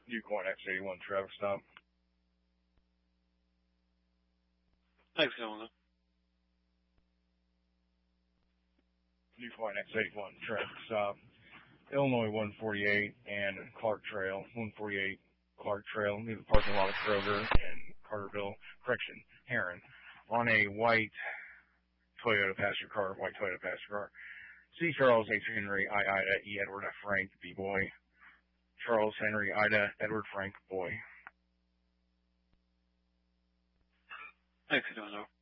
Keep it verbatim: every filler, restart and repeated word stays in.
Ucoin X eighty-one traffic stop. Thanks, Illinois. Ucoin X eighty-one traffic stop. Illinois one forty-eight and Clark Trail. one forty-eight Clark Trail near the parking lot of Kroger in Carterville, correction, Heron, on a white Toyota passenger car, white Toyota passenger car. C. Charles H. Henry, I. Ida, E. Edward F. Frank, B. Boy. Charles Henry, Ida, Edward Frank, Boy. Thanks, Illinois.